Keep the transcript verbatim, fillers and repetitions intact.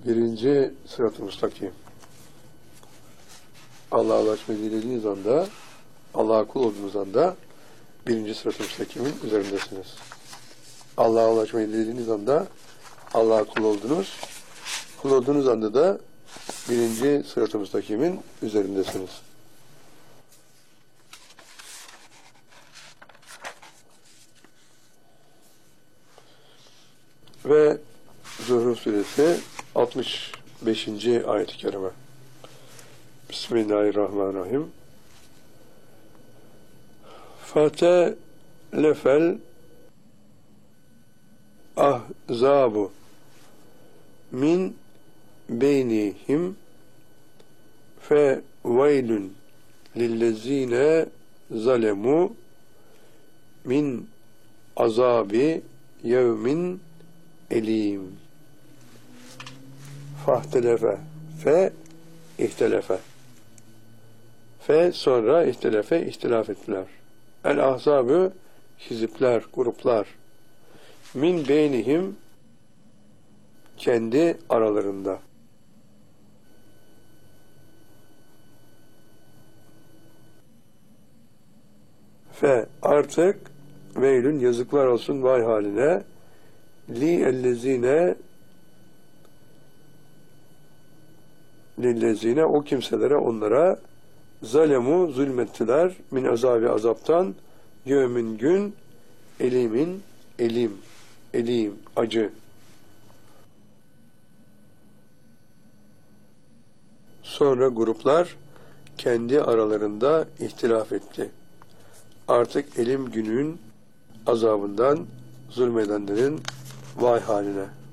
Birinci sırat-ı müstakim. Allah'a ulaşmayı dilediğiniz anda, Allah'a kul olduğunuz anda birinci sırat-ı müstakimin üzerindesiniz. Allah'a ulaşmayı dilediğiniz anda Allah'a kul oldunuz. Kul olduğunuz anda da birinci sırat-ı müstakimin üzerindesiniz. Ve Zuhruf suresi altmış beşinci ayet-i kerime. Bismillahirrahmanirrahim. Fatelefel ahzabu min beynihim fe veylün lillezine zalemu min azabi yevmin elim. Fahtelefe fe ihtelefe fe sonra ihtelefe ihtilaf ettiler. El ahzabı hizipler, gruplar. Min beynihim kendi aralarında. Fe artık veylün yazıklar olsun vay haline li ellezine lillezine o kimselere onlara zalemu zulmettiler min azabi azaptan yevmin gün elimin elim elim acı. Sonra gruplar kendi aralarında ihtilaf etti. Artık elim günün azabından zulmedenlerin vay haline.